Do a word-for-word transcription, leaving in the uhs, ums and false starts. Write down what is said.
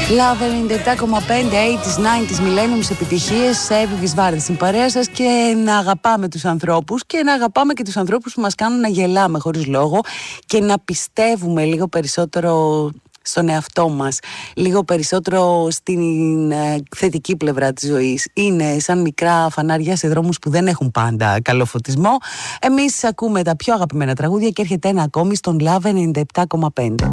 Love ενενήντα επτά κόμμα πέντε, ογδόντα, ενενήντα, millenniums, επιτυχίες, Εύη Βάρδη στην παρέα σας, και να αγαπάμε τους ανθρώπους και να αγαπάμε και τους ανθρώπους που μας κάνουν να γελάμε χωρίς λόγο και να πιστεύουμε λίγο περισσότερο στον εαυτό μας, λίγο περισσότερο στην ε, θετική πλευρά της ζωής. Είναι σαν μικρά φανάρια σε δρόμους που δεν έχουν πάντα καλό φωτισμό. Εμείς ακούμε τα πιο αγαπημένα τραγούδια και έρχεται ένα ακόμη στον Love ενενήντα επτά κόμμα πέντε.